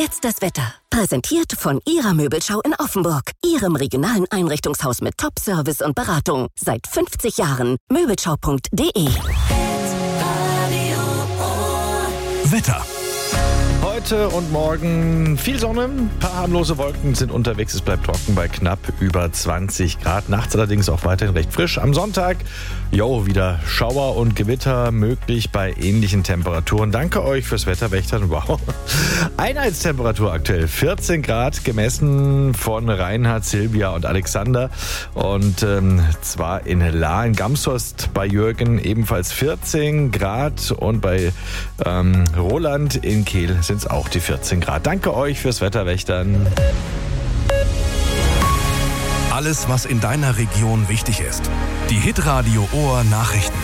jetzt das Wetter. Präsentiert von Ihrer Möbelschau in Offenburg. Ihrem regionalen Einrichtungshaus mit Top-Service und Beratung. Seit 50 Jahren. Möbelschau.de. Wetter. Heute und morgen viel Sonne, ein paar harmlose Wolken sind unterwegs, es bleibt trocken bei knapp über 20 Grad. Nachts allerdings auch weiterhin recht frisch. Am Sonntag, wieder Schauer und Gewitter möglich bei ähnlichen Temperaturen. Danke euch fürs Wetterwächtern. Wow. Einheitstemperatur aktuell 14 Grad, gemessen von Reinhard, Silvia und Alexander. Und zwar in La in Gamshorst bei Jürgen ebenfalls 14 Grad und bei Roland in Kehl sind es auch die 14 Grad. Danke euch fürs Wetterwächtern. Alles, was in deiner Region wichtig ist. Die Hitradio Ohr Nachrichten.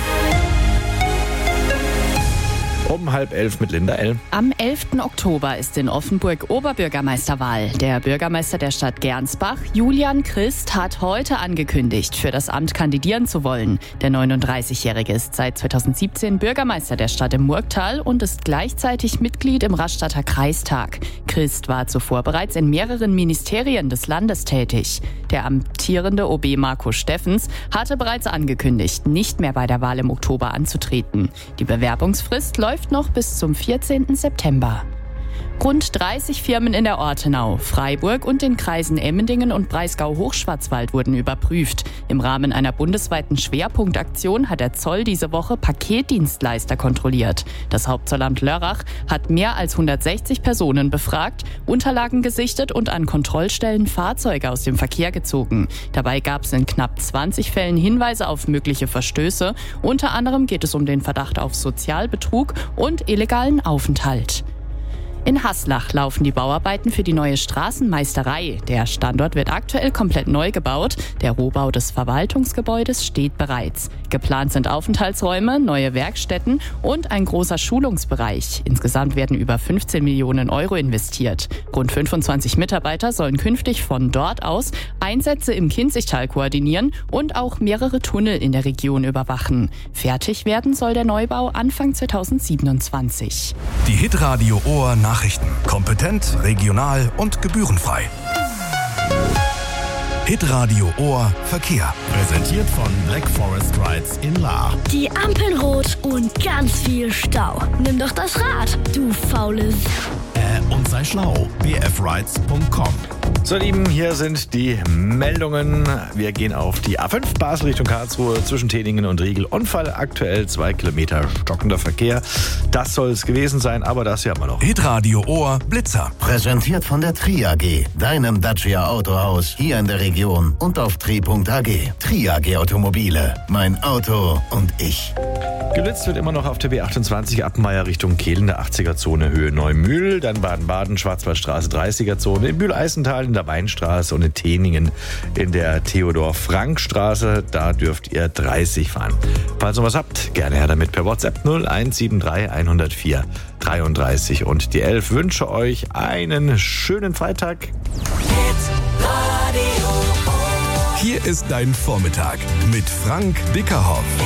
Um 10:30 mit Linda L. Am 11. Oktober ist in Offenburg Oberbürgermeisterwahl. Der Bürgermeister der Stadt Gernsbach, Julian Christ, hat heute angekündigt, für das Amt kandidieren zu wollen. Der 39-Jährige ist seit 2017 Bürgermeister der Stadt im Murgtal und ist gleichzeitig Mitglied im Rastatter Kreistag. Christ war zuvor bereits in mehreren Ministerien des Landes tätig. Der amtierende OB Marco Steffens hatte bereits angekündigt, nicht mehr bei der Wahl im Oktober anzutreten. Die Bewerbungsfrist läuft noch bis zum 14. September. Rund 30 Firmen in der Ortenau, Freiburg und den Kreisen Emmendingen und Breisgau-Hochschwarzwald wurden überprüft. Im Rahmen einer bundesweiten Schwerpunktaktion hat der Zoll diese Woche Paketdienstleister kontrolliert. Das Hauptzollamt Lörrach hat mehr als 160 Personen befragt, Unterlagen gesichtet und an Kontrollstellen Fahrzeuge aus dem Verkehr gezogen. Dabei gab es in knapp 20 Fällen Hinweise auf mögliche Verstöße. Unter anderem geht es um den Verdacht auf Sozialbetrug und illegalen Aufenthalt. In Haslach laufen die Bauarbeiten für die neue Straßenmeisterei. Der Standort wird aktuell komplett neu gebaut. Der Rohbau des Verwaltungsgebäudes steht bereits. Geplant sind Aufenthaltsräume, neue Werkstätten und ein großer Schulungsbereich. Insgesamt werden über 15 Millionen Euro investiert. Rund 25 Mitarbeiter sollen künftig von dort aus Einsätze im Kinzigtal koordinieren und auch mehrere Tunnel in der Region überwachen. Fertig werden soll der Neubau Anfang 2027. Die Hitradio Ohr Nachrichten. Kompetent, regional und gebührenfrei. Hitradio Ohr Verkehr. Präsentiert von Black Forest Rides in La. Die Ampeln rot und ganz viel Stau. Nimm doch das Rad, du faules. Und sei schlau. bfrides.com. So, ihr Lieben, hier sind die Meldungen. Wir gehen auf die A5 Basel Richtung Karlsruhe zwischen Teningen und Riegel. Unfall aktuell 2 Kilometer stockender Verkehr. Das soll es gewesen sein, aber das hier haben wir noch. Hitradio Ohr Blitzer. Präsentiert von der Tri AG, deinem Dacia Autohaus hier in der Region und auf tri.ag. Tri AG Automobile, mein Auto und ich. Geblitzt wird immer noch auf der B28 Appenmeier Richtung Kehl in der 80er-Zone Höhe Neumühl, dann Baden-Baden, Schwarzwaldstraße 30er-Zone, in Bühl-Eisental in der Weinstraße und in Teningen in der Theodor-Frank-Straße. Da dürft ihr 30 fahren. Falls ihr was habt, gerne her damit per WhatsApp 0173 104 33 und die 11. Wünsche euch einen schönen Freitag. Hier ist dein Vormittag mit Frank Bickerhoff.